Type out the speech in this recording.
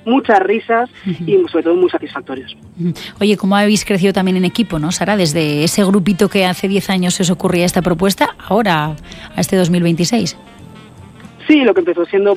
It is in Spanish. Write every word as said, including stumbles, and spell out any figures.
muchas risas Uh-huh. y sobre todo muy satisfactorios. Uh-huh. Oye, ¿cómo habéis crecido también en equipo, no, Sara? Desde ese grupito que hace diez años os ocurría esta propuesta, ahora a este dos mil veintiséis. Sí, lo que empezó siendo